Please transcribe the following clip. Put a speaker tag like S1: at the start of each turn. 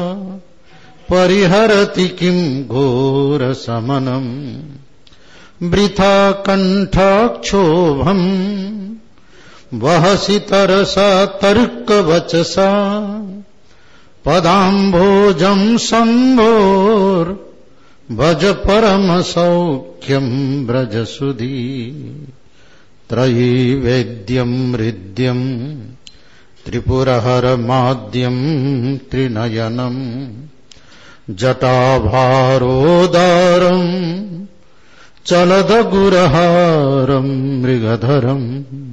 S1: परिहरति किं घोरशमनम् वृथा कण्ठाक्षोभम् वहसि तरसा तर्कवचसा पदाम्भोजम् शम्भोर् भज परमसौख्यम् व्रजसुधी त्रयीवेद्यम् हृद्यम् त्रिपुरहरमाद्यम् त्रिनयनम् जटाभारोदारम् चलदगुरहारम् मृगधरम्